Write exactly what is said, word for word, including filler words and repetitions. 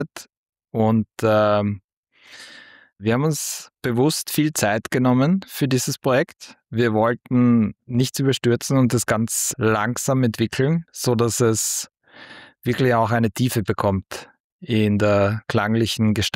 und ähm, wir haben uns bewusst viel Zeit genommen für dieses Projekt. Wir wollten nichts überstürzen und das ganz langsam entwickeln, so dass es wirklich auch eine Tiefe bekommt in der klanglichen Gestaltung.